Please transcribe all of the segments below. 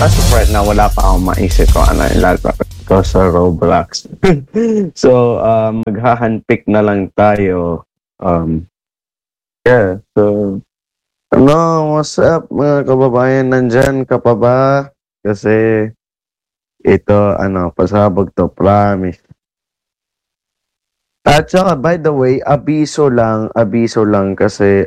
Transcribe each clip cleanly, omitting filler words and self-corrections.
as of right now, wala pa akong maisip kung ano ilalaro ko sa Roblox. So, maghahandpick na lang tayo. Yeah, so, ano, what's up mga kababayan, nandyan ka pa ba? Kasi, ito, pasabog to, promise. At saka, by the way, abiso lang kasi,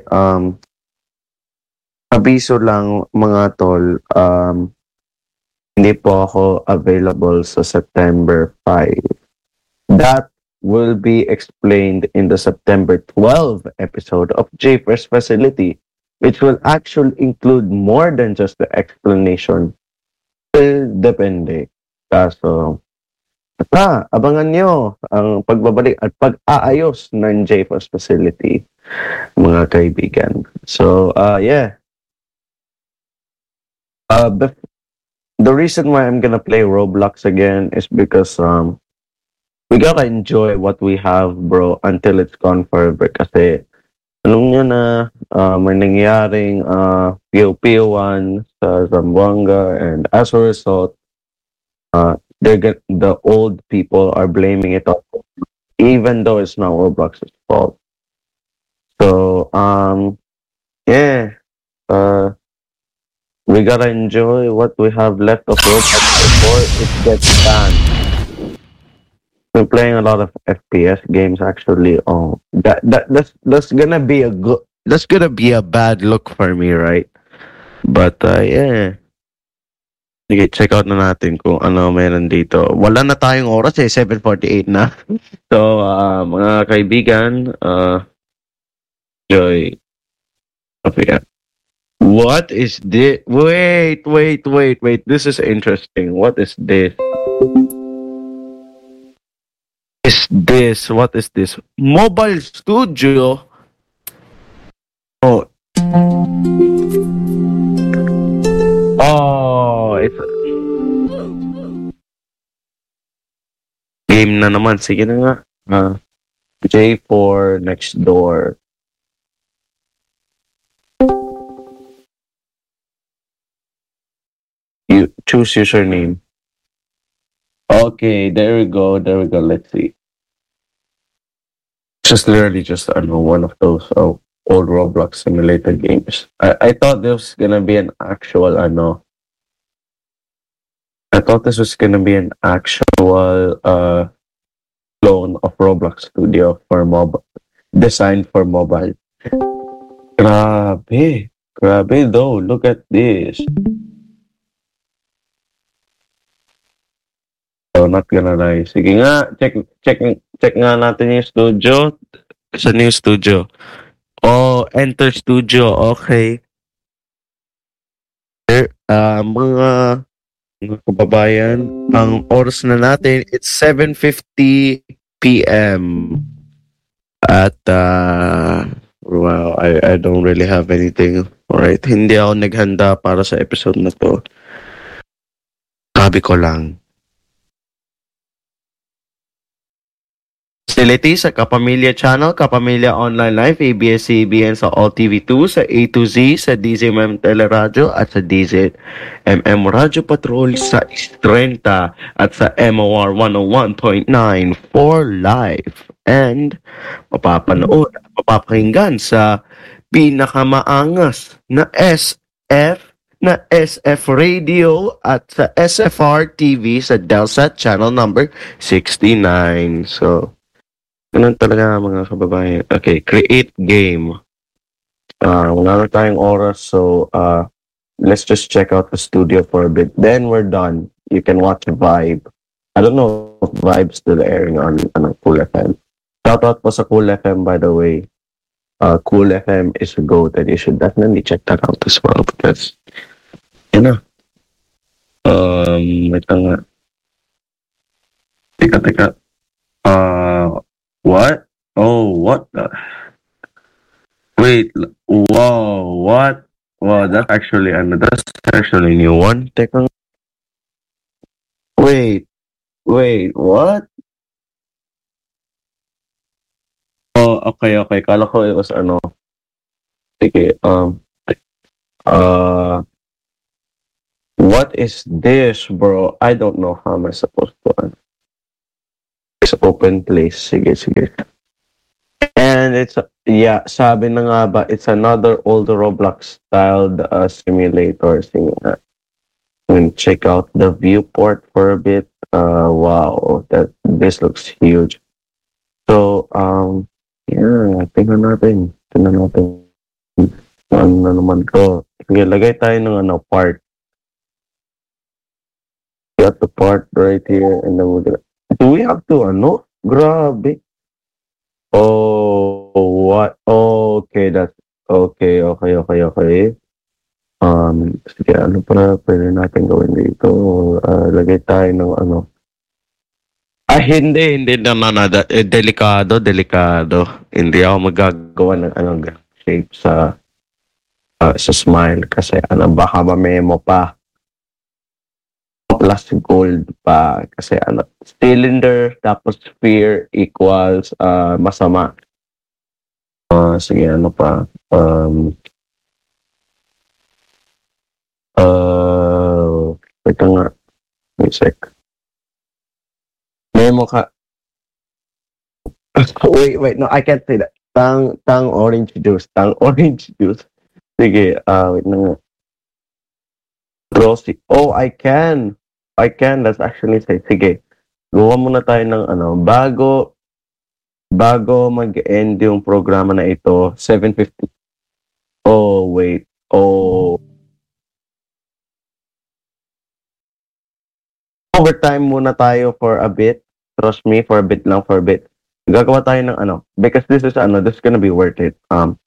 abiso lang mga tol, hindi po ako available sa September 5. That will be explained in the September 12 episode of JFirst Facility, which will actually include more than just the explanation. Depende. Kaso, abangan nyo ang pagbabalik at pag-aayos ng JFirst Facility, mga kaibigan. So, yeah. The reason why I'm gonna play Roblox again is because we gotta enjoy what we have, bro, until it's gone forever. Kasi alam nyo na may nangyaring POP1 sa Zamboanga, and as a result, the old people are blaming it on, even though it's not Roblox's fault. So, yeah, we gotta enjoy what we have left of Roblox before it gets banned. We're playing a lot of FPS games actually. Oh, that's gonna be a bad look for me, right? But yeah. Sige, check out na natin kung ano meron dito. Wala na tayong oras 7:48 na. So, mga kaibigan, Joy. Okay. What is this? Wait. This is interesting. What is this? What is this? Mobile Studio? Oh. Oh, it's game na naman. Sige na nga. J4 next door. You choose username. Okay, there we go. Let's see. Just literally just one of those old Roblox simulator games. I thought this was gonna be an actual I thought this was gonna be an actual clone of Roblox Studio for mobile, designed for mobile. Grabe though. Look at this. So, not gonna lie. Sige nga, check nga natin yung studio. Saan yung studio? Oh, enter studio. Okay. Mga kababayan, ang oras na natin, it's 7:50 p.m. At, wow, I don't really have anything. Alright, hindi ako naghanda para sa episode na to. Sabi ko lang. Facility sa Kapamilya Channel, Kapamilya Online Live, ABS-CBN sa All TV2, sa A to Z, sa DZMM Teleradio at sa DZMM Radyo Patrol sa Istrenta at sa MOR 101.9 for live. And mapapakinggan sa pinakamaangas na SF Radio at sa SFR TV sa Delsat Channel number 69. So, ganun talaga mga kababayan. Okay, create game. Wala na tayong oras, so let's just check out the studio for a bit. Then we're done. You can watch Vibe. I don't know if Vibe's still airing on Cool FM. Shout out po sa Cool FM, by the way. Cool FM is a GOAT, and you should definitely check that out as well because, wait nga. Teka. What? Oh, what the? Wait, wow, what? Wow, that's actually new one. Teka. Wait, what? Oh, okay. Kala ko it was Sige, What is this, bro? I don't know how am I supposed to It's open place. Sige, sige. And it's, yeah, sabi na nga ba, it's another old Roblox-styled simulator. Sige nga. And check out the viewport for a bit. Wow, this looks huge. So, yeah, tingnan natin. Tingnan natin. Ano na naman to. Sige, lagay tayo ng part. Got the part right here, and then we're gonna... Do we have to, Grabe. Oh, what? Okay, that's... Okay. Sige, ano pa pwede natin gawin dito? Lagay tayo ng hindi naman. Delikado. Hindi ako magagawa ng shape sa smile kasi baka mamemo pa. Plus gold pa kasi cylinder tapos sphere equals masama. Sige, ano pa? Ito nga. Wait a sec. Memo ka. wait, no, I can't say that. Tang orange juice. Sige, wait na nga. Rosy. Oh, I can. Let's actually say. Sige. Gawa muna tayo ng bago mag-end yung programa na ito, 7:50. Oh, wait. Oh. Overtime muna tayo for a bit. Trust me, for a bit. Gagawa tayo ng because this is gonna be worth it.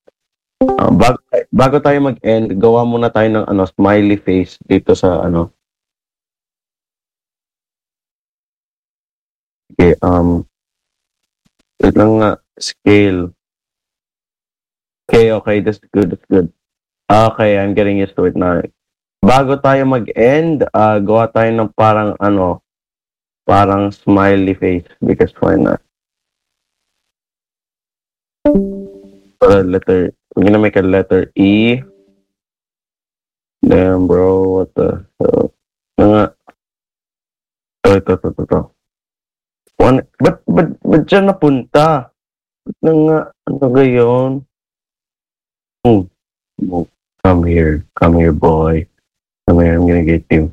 Bago tayo mag-end, gawa muna tayo ng smiley face dito sa Okay, wait lang nga, scale. Okay, that's good. Okay, I'm getting used to it now. Bago tayo mag-end, gawa tayo ng parang smiley face because why not? We're gonna make a letter E. Damn, bro, what the hell? Ito. Ba't dyan napunta? Ba't na nga, ano gayon? Come here, boy. Come here, I'm gonna get you.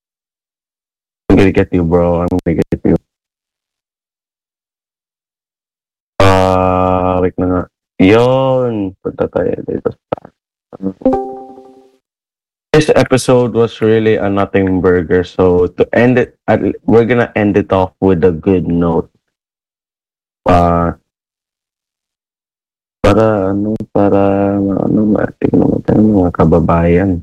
Bro. I'm gonna get you. Wait na nga. Yon! Punta tayo dito. This episode was really a nothing burger, so to end it, we're gonna end it off with a good note. Para tingnan natin mga kababayan.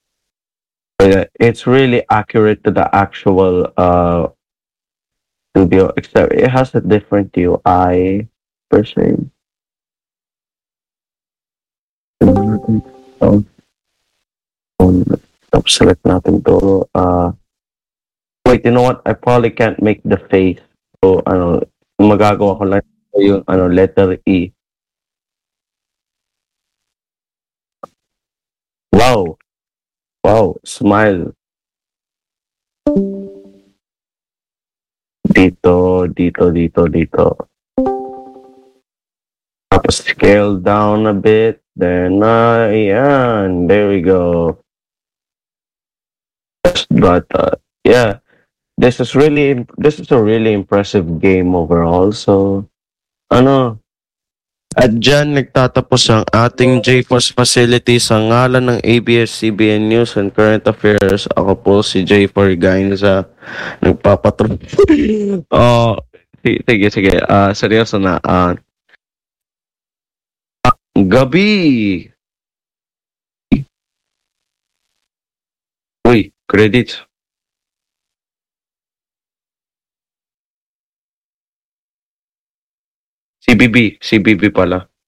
It's really accurate to the actual studio, except it has a different UI per se. Select natin to. Wait, you know what? I probably can't make the face. So, magagawa ko lang yung letter E. Wow, smile. Dito. Tapos scale down a bit. Then, ayan. There we go. But, yeah. This is a really impressive game overall. So, at dyan nagtatapos ang ating JFOS facility sa ngalan ng ABS-CBN News and Current Affairs. Ako po si J4 Gainza. Nagpapatro. Sige. Seryoso na. Gabi! Uy, credits. CBB pala.